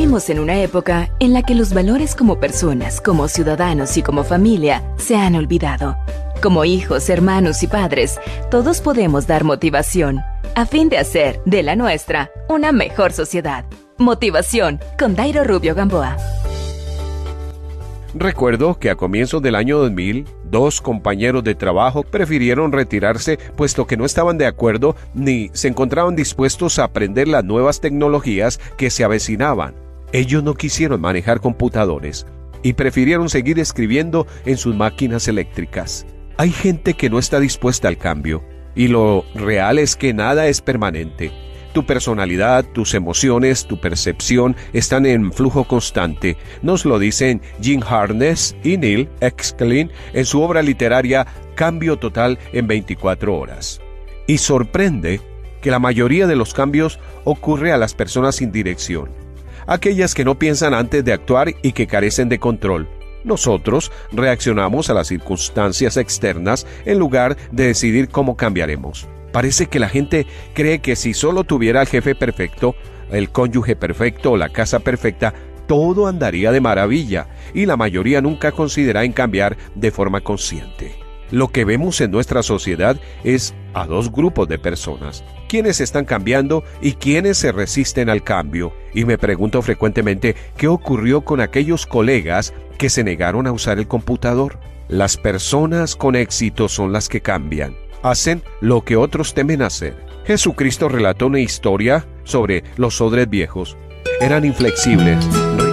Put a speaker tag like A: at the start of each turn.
A: Vivimos en una época en la que los valores como personas, como ciudadanos y como familia se han olvidado. Como hijos, hermanos y padres, todos podemos dar motivación a fin de hacer de la nuestra una mejor sociedad. Motivación con Dairo Rubio Gamboa.
B: Recuerdo que a comienzos del año 2000, 2 compañeros de trabajo prefirieron retirarse puesto que no estaban de acuerdo ni se encontraban dispuestos a aprender las nuevas tecnologías que se avecinaban. Ellos no quisieron manejar computadores y prefirieron seguir escribiendo en sus máquinas eléctricas. Hay gente que no está dispuesta al cambio y lo real es que nada es permanente. Tu personalidad, tus emociones, tu percepción están en flujo constante. Nos lo dicen Jim Harness y Neil Exkelin en su obra literaria Cambio Total en 24 horas. Y sorprende que la mayoría de los cambios ocurre a las personas sin dirección, aquellas que no piensan antes de actuar y que carecen de control. Nosotros reaccionamos a las circunstancias externas en lugar de decidir cómo cambiaremos. Parece que la gente cree que si solo tuviera el jefe perfecto, el cónyuge perfecto o la casa perfecta, todo andaría de maravilla, y la mayoría nunca considera en cambiar de forma consciente. Lo que vemos en nuestra sociedad es a 2 grupos de personas, quienes están cambiando y quienes se resisten al cambio. Y me pregunto frecuentemente qué ocurrió con aquellos colegas que se negaron a usar el computador. Las personas con éxito son las que cambian. Hacen lo que otros temen hacer. Jesucristo relató una historia sobre los odres viejos. Eran inflexibles,